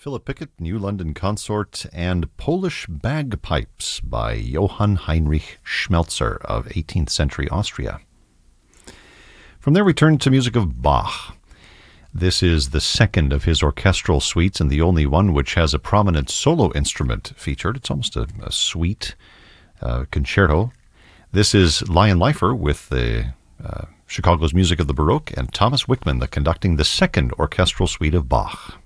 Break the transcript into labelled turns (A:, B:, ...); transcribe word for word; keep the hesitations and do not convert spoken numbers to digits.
A: Philip Pickett, New London Consort, and Polish Bagpipes by Johann Heinrich Schmelzer of eighteenth century Austria. From there we turn to music of Bach. This is the second of his orchestral suites and the only one which has a prominent solo instrument featured. It's almost a, a suite uh, concerto. This is Lion Leifer with the uh, Chicago's Music of the Baroque and Thomas Wickman, the conducting the second orchestral suite of Bach.